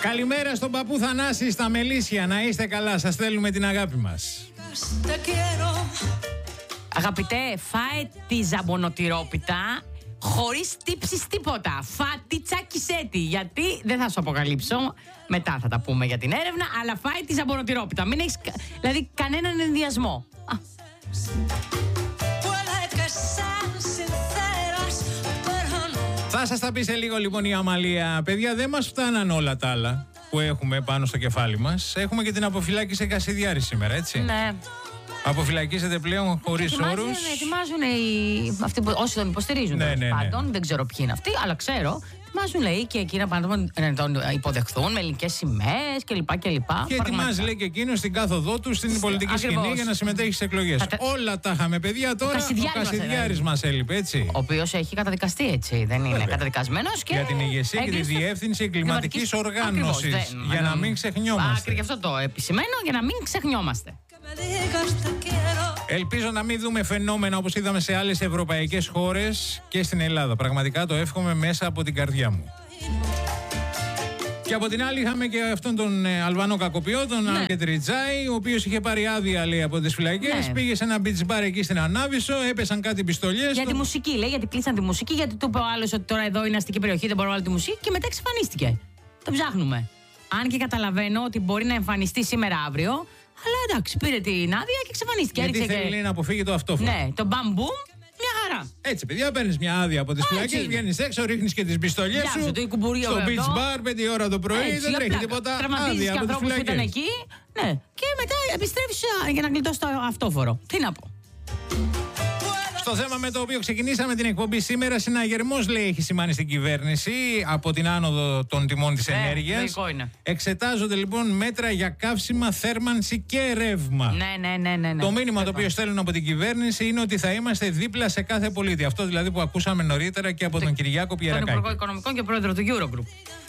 Καλημέρα στον παππού Θανάση στα Μελίσια. Να είστε καλά, σας στέλνουμε την αγάπη μας. Αγαπητέ, φάε τη ζαμπονοτυρόπιτα χωρίς τύψεις τίποτα. Φάτη, τσάκισέ τη. Γιατί δεν θα σου αποκαλύψω. Μετά θα τα πούμε για την έρευνα. Αλλά φάε τη ζαμπονοτυρόπιτα. Μην έχεις δηλαδή κανέναν ενδιασμό. Θα σας τα πει σε λίγο λοιπόν η Αμαλία. Παιδιά, δεν μας φτάναν όλα τα άλλα που έχουμε πάνω στο κεφάλι μας. Έχουμε και την αποφυλάκηση Κασιδιάρη σήμερα, έτσι. Ναι. Αποφυλακίζεται πλέον χωρίς όρους. Ετοιμάζουν αυτοί που, όσοι τον υποστηρίζουν. Ναι. Δεν ξέρω ποιοι είναι αυτοί, αλλά ξέρω. Ετοιμάζουν, λέει, και εκείνα πάνω να τον υποδεχθούν με ελληνικές σημαίες κλπ. Και ετοιμάζει, λέει, και εκείνο στην κάθοδό του στην πολιτική σκηνή για να συμμετέχει στις εκλογές. Όλα τα είχαμε, παιδιά. Τώρα ο Κασιδιάρης μας έλειπε, έτσι. Ο οποίος έχει καταδικαστεί, έτσι. Δεν είναι καταδικασμένος. Για την ηγεσία και τη διεύθυνση εγκληματικής οργάνωσης. Για να μην ξεχνιόμαστε. Ακριβώς αυτό το επισημαίνω, για να μην ξεχνιόμαστε. Ελπίζω να μην δούμε φαινόμενα όπως είδαμε σε άλλες ευρωπαϊκές χώρες και στην Ελλάδα. Πραγματικά το εύχομαι μέσα από την καρδιά μου. Και από την άλλη είχαμε και αυτόν τον Αλβανό κακοποιό, τον Άλκετ Ριτζάη, ο οποίος είχε πάρει άδεια, λέει, από τις φυλακές. Ναι. Πήγε σε ένα beach bar εκεί στην Ανάβησο, έπεσαν κάτι πιστολιές. Για τη μουσική, λέει, γιατί κλείσαν τη μουσική, γιατί του είπε ο άλλος ότι τώρα εδώ είναι αστική περιοχή, δεν μπορώ να βάλω τη μουσική, και μετά εξαφανίστηκε. Το ψάχνουμε. Αν και καταλαβαίνω ότι μπορεί να εμφανιστεί σήμερα αύριο. Αλλά εντάξει, πήρε την άδεια και εξαφανίστηκε. Γιατί θέλει να αποφύγει το αυτόφορο. Ναι, το μπαμπούμ, μια χαρά. Έτσι, παιδιά, παίρνεις μια άδεια από τις φυλακές, βγαίνεις έξω, ρίχνεις και τις πιστολιές σου. Στο beach bar, 5 ώρα το πρωί, δεν τρέχει τίποτα. Τραυματίζεις και ανθρώπους που ήταν εκεί. Ναι, και μετά επιστρέφεις για να γλιτώσεις το αυτόφορο. Τι να πω. Στο θέμα με το οποίο ξεκινήσαμε την εκπομπή σήμερα, συναγερμός, λέει, έχει σημάνει στην κυβέρνηση από την άνοδο των τιμών της ενέργειας. Εξετάζονται λοιπόν μέτρα για καύσιμα, θέρμανση και ρεύμα. Ναι. Το μήνυμα το οποίο στέλνουν από την κυβέρνηση είναι ότι θα είμαστε δίπλα σε κάθε πολίτη. Αυτό δηλαδή που ακούσαμε νωρίτερα και από τον Κυριάκο Πιερακάκη, τον Υπουργό Οικονομικών και πρόεδρο του Eurogroup.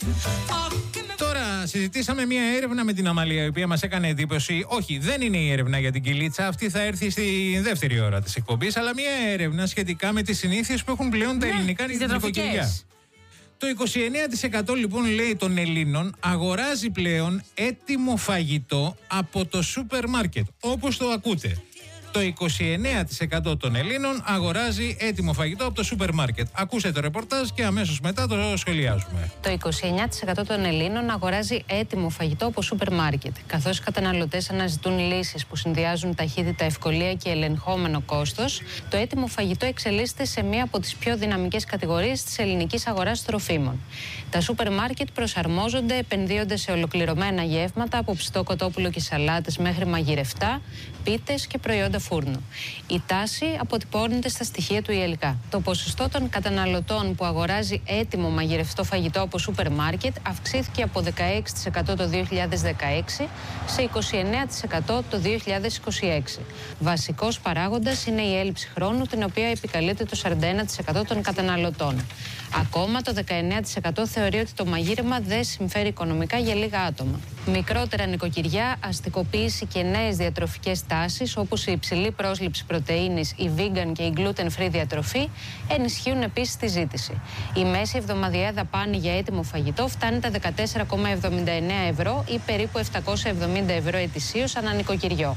Τώρα συζητήσαμε μια έρευνα με την Αμαλία, η οποία μας έκανε εντύπωση. Όχι, δεν είναι η έρευνα για την Κιλίτσα, αυτή θα έρθει στη δεύτερη ώρα της εκπομπής, αλλά μια έρευνα σχετικά με τις συνήθειες που έχουν πλέον τα ελληνικά νοικοκυριά. Το 29% λοιπόν, λέει, των Ελλήνων αγοράζει πλέον έτοιμο φαγητό από το σούπερ μάρκετ, όπως το ακούτε. Το 29% των Ελλήνων αγοράζει έτοιμο φαγητό από το σούπερ μάρκετ. Ακούστε το ρεπορτάζ και αμέσως μετά το σχολιάζουμε. Το 29% των Ελλήνων αγοράζει έτοιμο φαγητό από σούπερ μάρκετ. Καθώς οι καταναλωτές αναζητούν λύσεις που συνδυάζουν ταχύτητα, ευκολία και ελεγχόμενο κόστος, το έτοιμο φαγητό εξελίσσεται σε μία από τις πιο δυναμικές κατηγορίες της ελληνικής αγοράς τροφίμων. Τα σούπερ μάρκετ προσαρμόζονται, επενδύονται σε ολοκληρωμένα γεύματα από ψητό κοτόπουλο και σαλάτες μέχρι μαγειρευτά, πίτες και προϊόντα φούρνου. Η τάση αποτυπώνεται στα στοιχεία του ΙΕΛΚΑ. Το ποσοστό των καταναλωτών που αγοράζει έτοιμο μαγειρευτό φαγητό από σούπερ μάρκετ αυξήθηκε από 16% το 2016 σε 29% το 2026. Βασικός παράγοντας είναι η έλλειψη χρόνου, την οποία επικαλείται το 41% των καταναλωτών. Ακόμα το 19% θεωρεί ότι το μαγείρεμα δεν συμφέρει οικονομικά για λίγα άτομα. Μικρότερα νοικοκυριά, αστικοποίηση και νέες διατροφικές τάσεις, όπως η υψηλή πρόσληψη πρωτεΐνης, η vegan και η gluten-free διατροφή, ενισχύουν επίσης τη ζήτηση. Η μέση εβδομαδιαία δαπάνη για έτοιμο φαγητό φτάνει τα 14,79 ευρώ ή περίπου 770 ευρώ ετησίως ανά νοικοκυριό.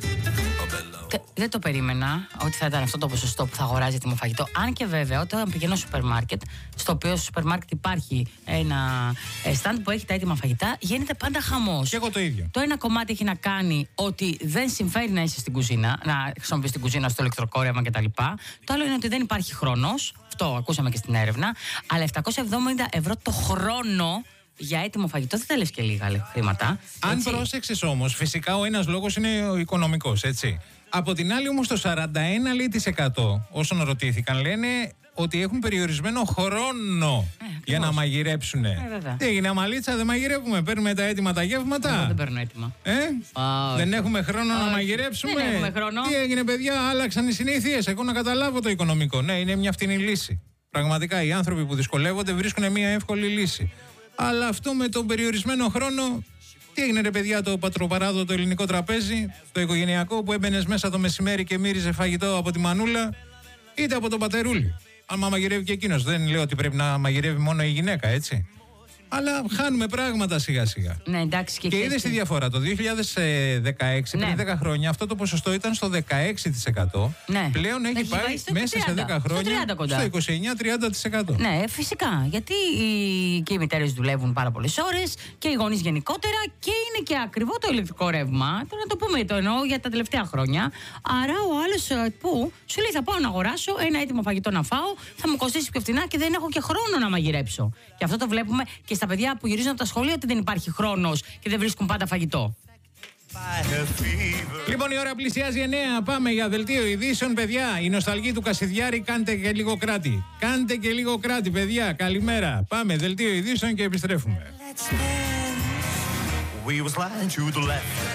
Δεν το περίμενα ότι θα ήταν αυτό το ποσοστό που θα αγοράζει έτοιμο φαγητό. Αν και βέβαια, όταν πηγαίνω στο σούπερ μάρκετ, στο οποίο στο σούπερ μάρκετ υπάρχει ένα stand που έχει τα έτοιμα φαγητά, γίνεται πάντα χαμός. Και εγώ το ίδιο. Το ένα κομμάτι έχει να κάνει ότι δεν συμφέρει να είσαι στην κουζίνα, να χρησιμοποιείς την κουζίνα στο ηλεκτροκόρευμα κτλ. Το άλλο είναι ότι δεν υπάρχει χρόνος. Αυτό ακούσαμε και στην έρευνα. Αλλά 770 ευρώ το χρόνο για έτοιμο φαγητό δεν τα λες και λίγα χρήματα. Αν πρόσεξες όμως, φυσικά ο ένας λόγος είναι ο οικονομικός, έτσι. Από την άλλη όμως το 41% όσων ρωτήθηκαν λένε ότι έχουν περιορισμένο χρόνο για να μαγειρέψουν. Τι έγινε, Αμαλίτσα, δεν μαγειρεύουμε, παίρνουμε τα έτοιμα τα γεύματα. Εγώ δεν παίρνω έτοιμα. Δεν έχουμε χρόνο να μαγειρέψουμε. Δεν έχουμε χρόνο. Τι έγινε, παιδιά, άλλαξαν οι συνήθειες. Εγώ να καταλάβω το οικονομικό. Ναι, είναι μια φτηνή λύση. Πραγματικά οι άνθρωποι που δυσκολεύονται βρίσκουν μια εύκολη λύση. Αλλά αυτό με τον περιορισμένο χρόνο. Τι έγινε, ρε παιδιά, το πατροπαράδοτο ελληνικό τραπέζι, το οικογενειακό, που έμπαινες μέσα το μεσημέρι και μύριζε φαγητό από τη μανούλα, είτε από τον πατερούλη. Αν μαγειρεύει και εκείνος. Δεν λέω ότι πρέπει να μαγειρεύει μόνο η γυναίκα, έτσι. Αλλά χάνουμε πράγματα σιγά σιγά. Ναι, εντάξει, και είδες τη διαφορά. Το 2016, πριν 10 χρόνια, αυτό το ποσοστό ήταν στο 16%. Ναι. Πλέον έχει πάει μέσα σε 10 χρόνια στο 29-30%. Ναι, φυσικά. Γιατί και οι μητέρες δουλεύουν πάρα πολλές ώρες και οι γονείς γενικότερα και είναι και ακριβό το ηλεκτρικό ρεύμα. Τώρα να το πούμε, το εννοώ για τα τελευταία χρόνια. Άρα ο άλλος που σου λέει θα πάω να αγοράσω ένα έτοιμο φαγητό να φάω, θα μου κοστίσει πιο φθηνά και δεν έχω και χρόνο να μαγειρέψω. Και αυτό το βλέπουμε και στα παιδιά που γυρίζουν από τα σχολεία, ότι δεν υπάρχει χρόνος και δεν βρίσκουν πάντα φαγητό. Λοιπόν, η ώρα πλησιάζει 9. Πάμε για δελτίο ειδήσεων, παιδιά. Η νοσταλγή του Κασιδιάρη, κάντε και λίγο κράτη. Κάντε και λίγο κράτη, παιδιά. Καλημέρα. Πάμε, δελτίο ειδήσεων και επιστρέφουμε. We was lying to the left